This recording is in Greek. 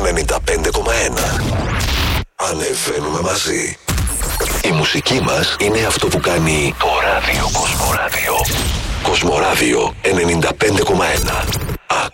95,1. Ανεβαίνουμε μαζί. Η μουσική μας είναι αυτό που κάνει το ράδιο Κοσμοράδιο. Κοσμοράδιο 95,1.